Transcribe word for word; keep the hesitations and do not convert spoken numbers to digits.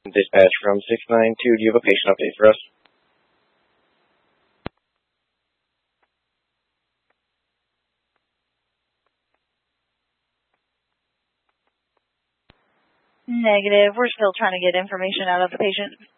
Dispatch from six nine two, do you have a patient update for us? Negative. We're still trying to get information out of the patient.